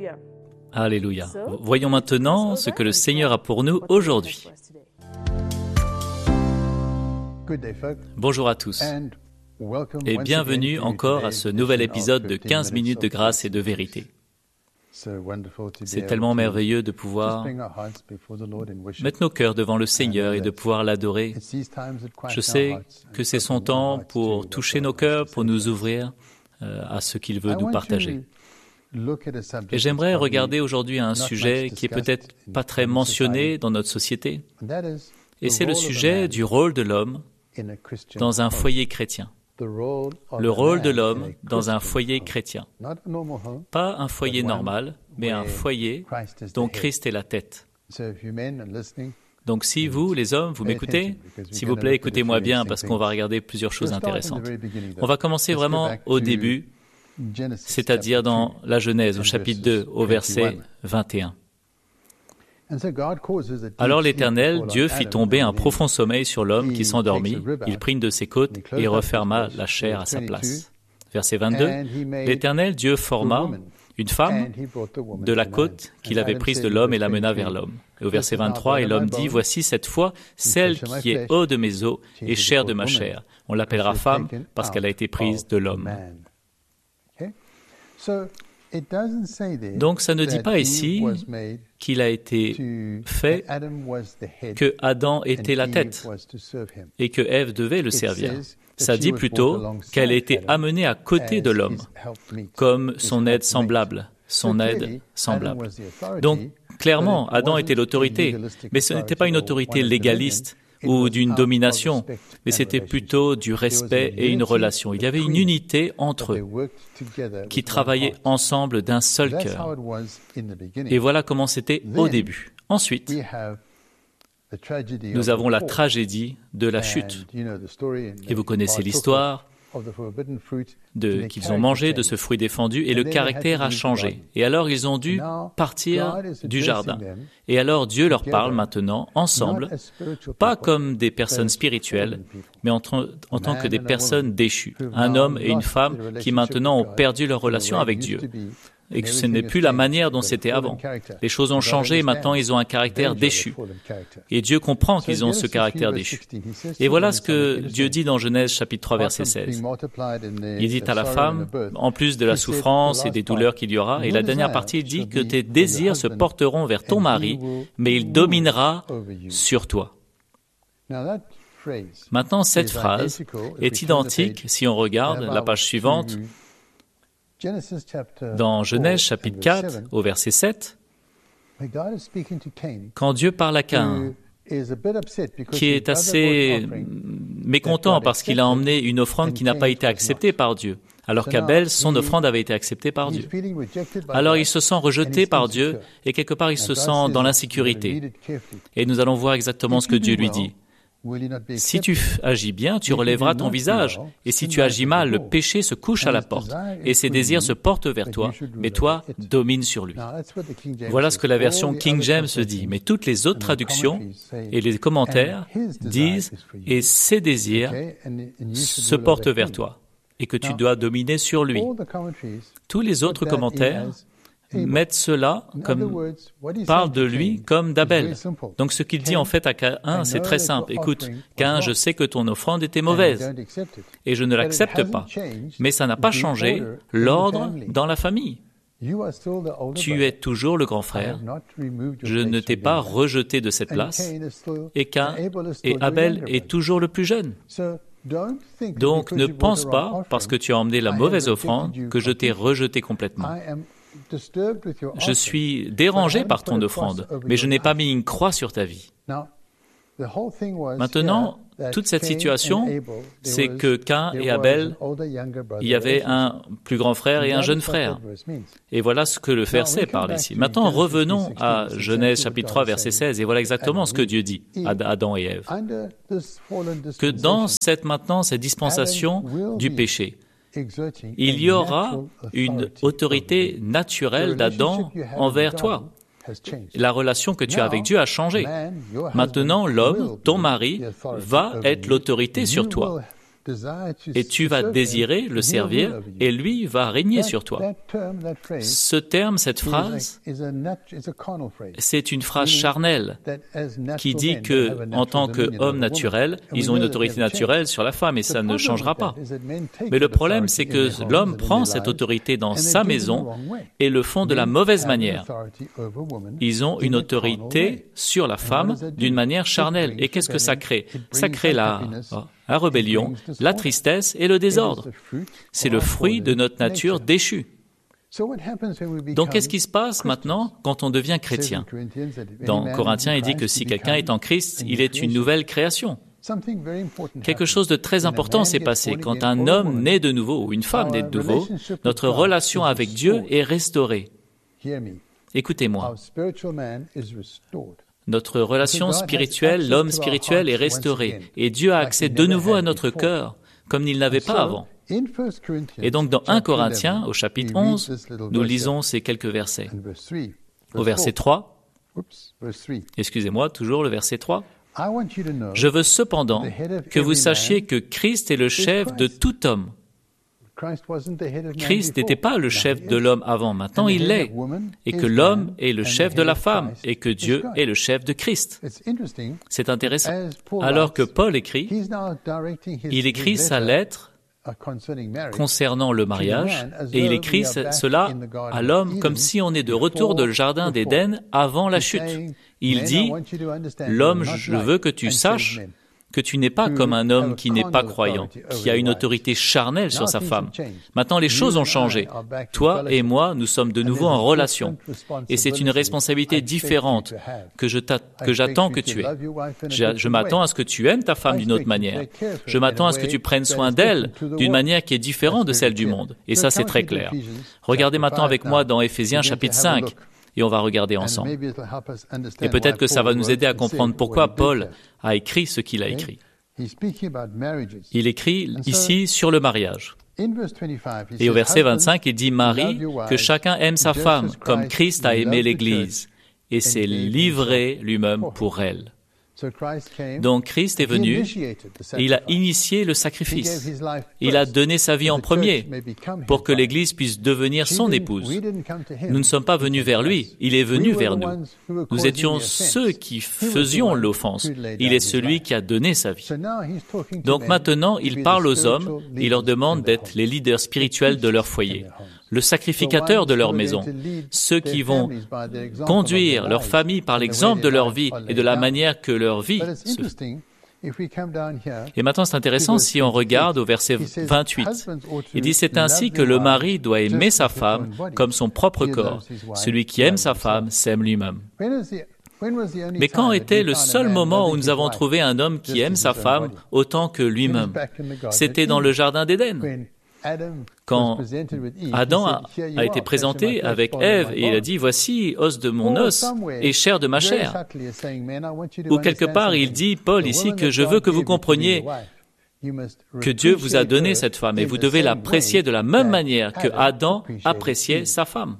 Hallelujah. Alléluia. Voyons maintenant ce que le Seigneur a pour nous aujourd'hui. Bonjour à tous et bienvenue encore à ce nouvel épisode de 15 minutes de grâce et de vérité. C'est tellement merveilleux de pouvoir mettre nos cœurs devant le Seigneur et de pouvoir l'adorer. Je sais que c'est son temps pour toucher nos cœurs, pour nous ouvrir à ce qu'il veut nous partager. Et j'aimerais regarder aujourd'hui un sujet qui est peut-être pas très mentionné dans notre société, et c'est le sujet du rôle de l'homme dans un foyer chrétien. Le rôle de l'homme dans un foyer chrétien. Pas un foyer normal, mais un foyer dont Christ est la tête. Donc si vous, les hommes, vous m'écoutez, s'il vous plaît, écoutez-moi bien parce qu'on va regarder plusieurs choses intéressantes. On va commencer vraiment au début, c'est-à-dire dans la Genèse, au chapitre 2, au verset 21. Alors l'Éternel, Dieu, fit tomber un profond sommeil sur l'homme qui s'endormit. Il prit une de ses côtes et referma la chair à sa place. Verset 22, l'Éternel, Dieu, forma une femme de la côte qu'il avait prise de l'homme et la mena vers l'homme. Et au verset 23, et l'homme dit, voici cette fois celle qui est eau de mes os et chair de ma chair. On l'appellera femme parce qu'elle a été prise de l'homme. Donc ça ne dit pas ici qu'il a été fait que Adam était la tête et que Ève devait le servir. Ça dit plutôt qu'elle a été amenée à côté de l'homme, comme son aide semblable. Donc clairement, Adam était l'autorité, mais ce n'était pas une autorité légaliste ou d'une domination, mais c'était plutôt du respect et une relation. Il y avait une unité entre eux qui travaillaient ensemble d'un seul cœur. Et voilà comment c'était au début. Ensuite, nous avons la tragédie de la chute. Et vous connaissez l'histoire qu'ils ont mangé de ce fruit défendu et le caractère a changé. Et alors ils ont dû partir du jardin. Et alors Dieu leur parle maintenant, ensemble, pas comme des personnes spirituelles, mais en tant que des personnes déchues. Un homme et une femme qui maintenant ont perdu leur relation avec Dieu. Et que ce n'est plus la manière dont c'était avant. Les choses ont changé et maintenant ils ont un caractère déchu. Et Dieu comprend qu'ils ont ce caractère déchu. Et voilà ce que Dieu dit dans Genèse chapitre 3 verset 16. Il dit à la femme, en plus de la souffrance et des douleurs qu'il y aura, et la dernière partie il dit que tes désirs se porteront vers ton mari, mais il dominera sur toi. Maintenant cette phrase est identique si on regarde la page suivante. Dans Genèse chapitre 4, au verset 7, quand Dieu parle à Caïn, qui est assez mécontent parce qu'il a emmené une offrande qui n'a pas été acceptée par Dieu, alors qu'Abel, son offrande avait été acceptée par Dieu. Alors il se sent rejeté par Dieu et quelque part il se sent dans l'insécurité. Et nous allons voir exactement ce que Dieu lui dit. Si tu agis bien, tu relèveras ton visage. Et si tu agis mal, le péché se couche à la porte. Et ses désirs se portent vers toi, mais toi, domine sur lui. Voilà ce que la version King James dit. Mais toutes les autres traductions et les commentaires disent « Et ses désirs se portent vers toi. » Et que tu dois dominer sur lui. Tous les autres commentaires mettent cela parle de lui comme d'Abel. Donc ce qu'il dit en fait à Caïn, c'est très simple. Écoute, Caïn, je sais que ton offrande était mauvaise et je ne l'accepte pas. Mais ça n'a pas changé l'ordre dans la famille. Tu es toujours le grand frère. Je ne t'ai pas rejeté de cette place. Et Caïn et Abel est toujours le plus jeune. Donc ne pense pas, parce que tu as emmené la mauvaise offrande, que je t'ai rejeté complètement. Je suis dérangé par ton offrande, mais je n'ai pas mis une croix sur ta vie. Maintenant, toute cette situation, c'est que Caïn et Abel, il y avait un plus grand frère et un jeune frère. Et voilà ce que le verset parle ici. Maintenant, revenons à Genèse chapitre 3, verset 16, et voilà exactement ce que Dieu dit à Adam et Ève. Que dans cette dispensation du péché, il y aura une autorité naturelle d'Adam envers toi. La relation que tu as avec Dieu a changé. Maintenant, l'homme, ton mari, va être l'autorité sur toi. et tu vas désirer le servir, et lui va régner sur toi. Ce terme, cette phrase, c'est une phrase charnelle qui dit que, en tant qu'homme naturel, ils ont une autorité naturelle sur la femme, et ça ne changera pas. Mais le problème, c'est que l'homme prend cette autorité dans sa maison et le font de la mauvaise manière. Ils ont une autorité sur la femme d'une manière charnelle. Et qu'est-ce que ça crée? Ça crée la rébellion, la tristesse et le désordre. C'est le fruit de notre nature déchue. Donc, qu'est-ce qui se passe maintenant quand on devient chrétien? Dans Corinthiens, il dit que si quelqu'un est en Christ, il est une nouvelle création. Quelque chose de très important s'est passé. Quand un homme naît de nouveau ou une femme naît de nouveau, notre relation avec Dieu est restaurée. Écoutez-moi. Notre relation spirituelle, l'homme spirituel est restauré et Dieu a accès de nouveau à notre cœur comme il n'avait pas avant. Et donc dans 1 Corinthiens, au chapitre 11, nous lisons ces quelques versets. Au verset 3, excusez-moi, toujours le verset 3. « Je veux cependant que vous sachiez que Christ est le chef de tout homme. » Christ n'était pas le chef de l'homme avant, maintenant il l'est, et que l'homme est le chef de la femme, et que Dieu est le chef de Christ. C'est intéressant. Alors que Paul écrit, il écrit sa lettre concernant le mariage, et il écrit cela à l'homme comme si on est de retour dans le jardin d'Éden avant la chute. Il dit, « L'homme, je veux que tu saches que tu n'es pas comme un homme qui n'est pas croyant, qui a une autorité charnelle sur sa femme. Maintenant, les choses ont changé. Toi et moi, nous sommes de nouveau en relation. Et c'est une responsabilité différente que j'attends que tu aies. Je m'attends à ce que tu aimes ta femme d'une autre manière. Je m'attends à ce que tu prennes soin d'elle d'une manière qui est différente de celle du monde. Et ça, c'est très clair. Regardez maintenant avec moi dans Éphésiens chapitre 5. Et on va regarder ensemble. Et peut-être que ça va nous aider à comprendre pourquoi Paul a écrit ce qu'il a écrit. Il écrit ici sur le mariage. Et au verset 25, il dit « Marie, que chacun aime sa femme, comme Christ a aimé l'Église, et s'est livré lui-même pour elle. » Donc Christ est venu, il a initié le sacrifice. Il a donné sa vie en premier pour que l'Église puisse devenir son épouse. Nous ne sommes pas venus vers lui, il est venu vers nous. Nous étions ceux qui faisions l'offense. Il est celui qui a donné sa vie. Donc maintenant, il parle aux hommes, il leur demande d'être les leaders spirituels de leur foyer, le sacrificateur de leur maison, ceux qui vont conduire leur famille par l'exemple de leur vie et de la manière que leur vie se fait. Et maintenant, c'est intéressant si on regarde au verset 28. Il dit, « C'est ainsi que le mari doit aimer sa femme comme son propre corps. Celui qui aime sa femme s'aime lui-même. » Mais quand était le seul moment où nous avons trouvé un homme qui aime sa femme autant que lui-même? C'était dans le jardin d'Éden. Quand Adam a été présenté avec Ève et il a dit « Voici os de mon os et chair de ma chair ». Ou quelque part, il dit, Paul ici, que je veux que vous compreniez que Dieu vous a donné cette femme et vous devez l'apprécier de la même manière que Adam appréciait sa femme.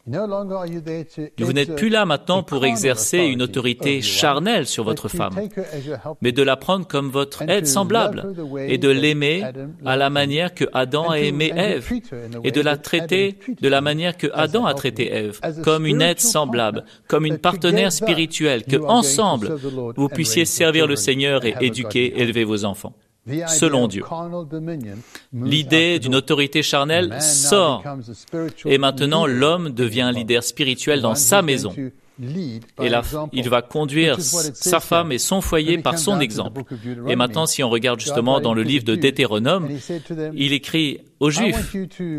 Vous n'êtes plus là maintenant pour exercer une autorité charnelle sur votre femme, mais de la prendre comme votre aide semblable et de l'aimer à la manière que Adam a aimé Ève et de la traiter de la manière que Adam a traité Ève, comme une aide semblable, comme une partenaire spirituelle, que ensemble vous puissiez servir le Seigneur et éduquer, élever vos enfants. Selon Dieu. L'idée d'une autorité charnelle sort et maintenant l'homme devient un leader spirituel dans sa maison. Et là, il va conduire sa femme et son foyer par son exemple. Et maintenant, si on regarde justement dans le livre de Deutéronome, il écrit aux Juifs,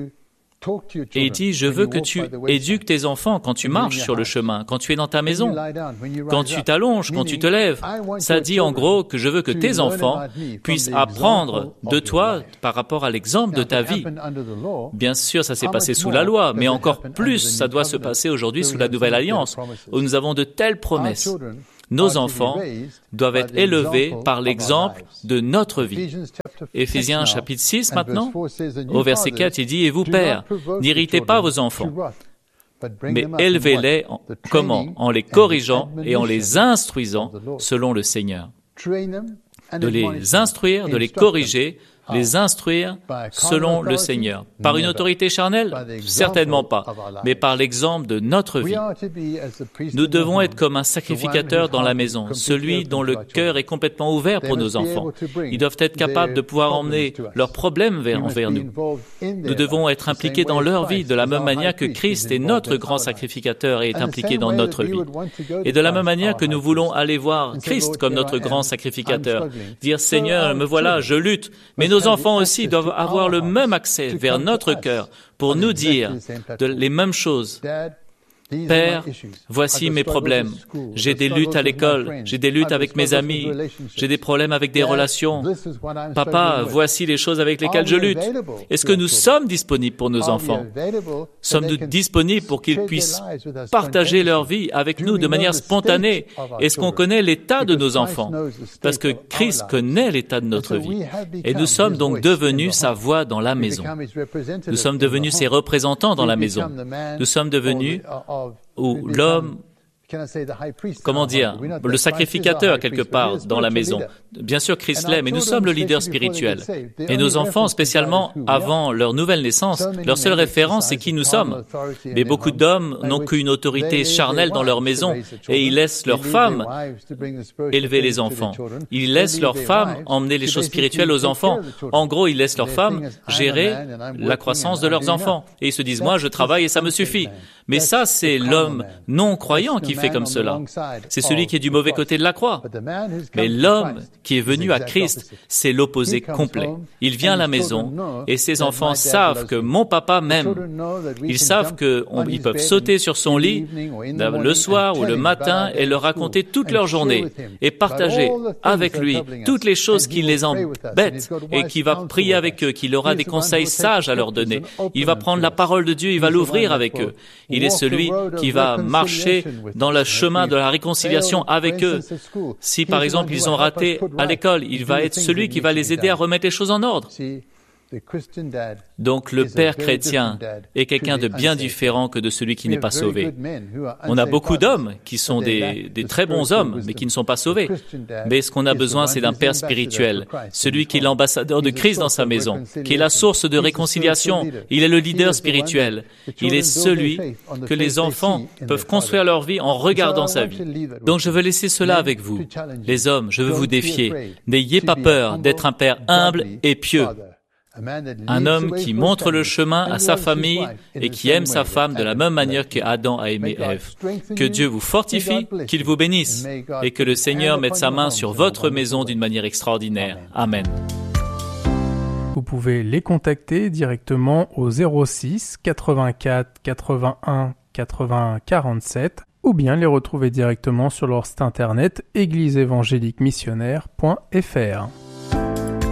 et il dit, je veux que tu éduques tes enfants quand tu marches sur le chemin, quand tu es dans ta maison, quand tu t'allonges, quand tu te lèves. Ça dit en gros que je veux que tes enfants puissent apprendre de toi par rapport à l'exemple de ta vie. Bien sûr, ça s'est passé sous la loi, mais encore plus, ça doit se passer aujourd'hui sous la Nouvelle Alliance, où nous avons de telles promesses. Nos enfants doivent être élevés par l'exemple de notre vie. Éphésiens chapitre 6 maintenant, au verset 4, il dit « Et vous, pères, n'irritez pas vos enfants, mais élevez-les comment? En les corrigeant et en les instruisant selon le Seigneur. » De les instruire, de les corriger les instruire selon le Seigneur. Par une autorité charnelle? Certainement pas, mais par l'exemple de notre vie. Nous devons être comme un sacrificateur dans la maison, celui dont le cœur est complètement ouvert pour nos enfants. Ils doivent être capables de pouvoir emmener leurs problèmes envers nous. Nous devons être impliqués dans leur vie de la même manière que Christ est notre grand sacrificateur et est impliqué dans notre vie. Et de la même manière que nous voulons aller voir Christ comme notre grand sacrificateur, dire « Seigneur, me voilà, je lutte », mais nos enfants aussi doivent avoir le même accès vers notre cœur pour nous dire les mêmes choses. Père, voici mes problèmes. J'ai des luttes à l'école, j'ai des luttes avec mes amis, j'ai des problèmes avec des relations. Papa, voici les choses avec lesquelles je lutte. Est-ce que nous sommes disponibles pour nos enfants? Sommes-nous disponibles pour qu'ils puissent partager leur vie avec nous de manière spontanée? Est-ce qu'on connaît l'état de nos enfants? Parce que Christ connaît l'état de notre vie. Et nous sommes donc devenus sa voix dans la maison. Nous sommes devenus ses représentants dans la maison. Nous sommes devenus où l'homme, le sacrificateur quelque part dans la maison. Bien sûr, Christ l'est, mais nous sommes le leader spirituel. Et nos enfants, spécialement avant leur nouvelle naissance, leur seule référence, c'est qui nous sommes. Mais beaucoup d'hommes n'ont qu'une autorité charnelle dans leur maison et ils laissent leurs femmes élever les enfants. Ils laissent leurs femmes emmener les choses spirituelles aux enfants. En gros, ils laissent leurs femmes gérer la croissance de leurs enfants. Et ils se disent, moi, je travaille et ça me suffit. Mais ça, c'est l'homme non-croyant qui fait comme cela. C'est celui qui est du mauvais côté de la croix. Mais l'homme qui est venu à Christ, c'est l'opposé complet. Il vient à la maison et ses enfants savent que mon papa m'aime. Ils savent qu'ils peuvent sauter sur son lit le soir ou le matin et leur raconter toute leur journée et partager avec lui toutes les choses qui les embêtent et qui va prier avec eux, qu'il aura des conseils sages à leur donner. Il va prendre la parole de Dieu, il va l'ouvrir avec eux. Il est celui qui va marcher dans le chemin de la réconciliation avec eux. Si, par exemple, ils ont raté à l'école, il va être celui qui va les aider à remettre les choses en ordre. Donc, le père chrétien est quelqu'un de bien différent que de celui qui n'est pas sauvé. On a beaucoup d'hommes qui sont des très bons hommes, mais qui ne sont pas sauvés. Mais ce qu'on a besoin, c'est d'un père spirituel, celui qui est l'ambassadeur de Christ dans sa maison, qui est la source de réconciliation. Il est le leader spirituel. Il est celui que les enfants peuvent construire leur vie en regardant sa vie. Donc, je veux laisser cela avec vous. Les hommes, je veux vous défier. N'ayez pas peur d'être un père humble et pieux. Un homme qui montre le chemin à sa famille et qui aime sa femme de la même manière qu'Adam a aimé Ève. Que Dieu vous fortifie, qu'il vous bénisse et que le Seigneur mette sa main sur votre maison d'une manière extraordinaire. Amen. Vous pouvez les contacter directement au 06 84 81 80 47 ou bien les retrouver directement sur leur site internet égliseévangéliquemissionnaire.fr.